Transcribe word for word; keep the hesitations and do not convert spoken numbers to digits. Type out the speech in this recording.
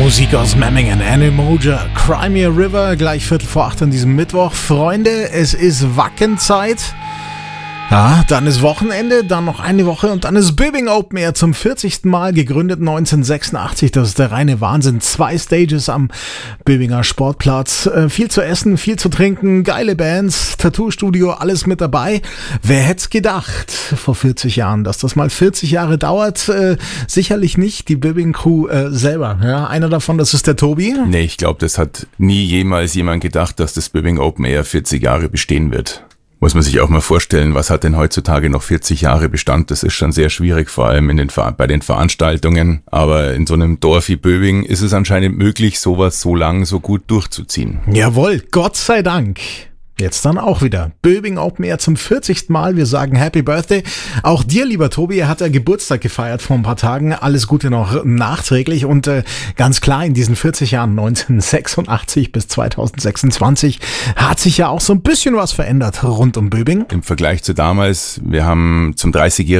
Musik aus Memmingen, Annie Moja, Cry Me a River, gleich Viertel vor acht an diesem Mittwoch. Freunde, es ist Wackenzeit. Ja, dann ist Wochenende, dann noch eine Woche und dann ist Böbing Open Air zum vierzigsten Mal, gegründet neunzehnhundertsechsundachtzig. Das ist der reine Wahnsinn. Zwei Stages am Böbinger Sportplatz. Äh, viel zu essen, viel zu trinken, geile Bands, Tattoo-Studio, alles mit dabei. Wer hätte es gedacht vor vierzig Jahren, dass das mal vierzig Jahre dauert? Äh, sicherlich nicht die Böbing Crew äh, selber. Ja, einer davon, das ist der Tobi. Nee, ich glaube, das hat nie jemals jemand gedacht, dass das Böbing Open Air vierzig Jahre bestehen wird. Muss man sich auch mal vorstellen, was hat denn heutzutage noch vierzig Jahre Bestand? Das ist schon sehr schwierig, vor allem in den Ver- bei den Veranstaltungen. Aber in so einem Dorf wie Böbing ist es anscheinend möglich, sowas so lang, so gut durchzuziehen. Jawohl, Gott sei Dank. Jetzt dann auch wieder. Böbing Open Air zum vierzigsten Mal. Wir sagen Happy Birthday. Auch dir, lieber Tobi, er hat ja Geburtstag gefeiert vor ein paar Tagen. Alles Gute noch nachträglich. Und äh, ganz klar, in diesen vierzig Jahren neunzehnhundertsechsundachtzig bis zweitausendsechsundzwanzig hat sich ja auch so ein bisschen was verändert rund um Böbing. Im Vergleich zu damals, wir haben zum dreißigjährigen